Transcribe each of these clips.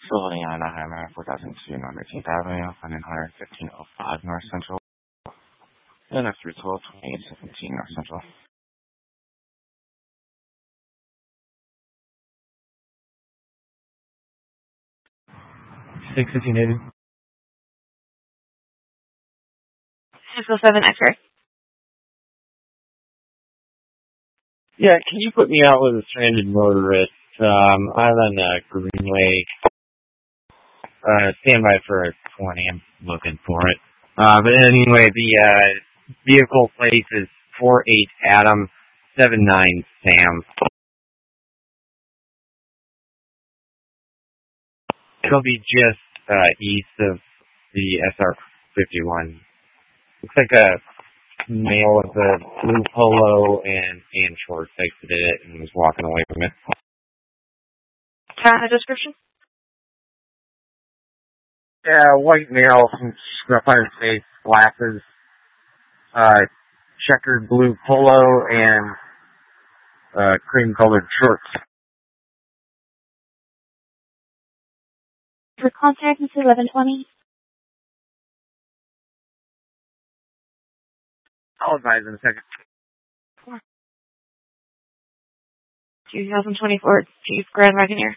Facility on Anaheim 4002 North 18th Avenue, funding 11505 North Central, and F312 2817 North Central. 615 David. 607 X-ray. Yeah, can you put me out with a stranded motorist? I'm on Greenway. Stand by for a 20. I'm looking for it. But anyway, the vehicle plate is 48 Adam 79 Sam. It'll be just east of the SR-51. Looks like a male with a blue polo and shorts exited it and was walking away from it. Kind of description? Yeah, white male, scruff on his face, glasses, checkered blue polo, and cream-colored shorts. For contact, Mr. 1120. I'll advise in a second. 2024 Jeep Grand Wagoneer.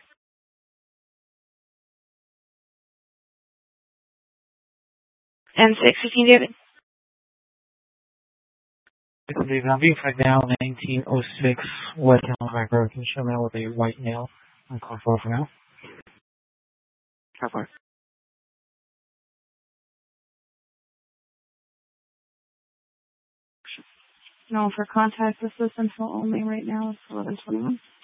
And 615 David. David, I'm being flagged now, 1906 West Halifax Road. Can you show me out with a white male? I'm calling for now. How far? No, for contact assistance only right now, it's 1121.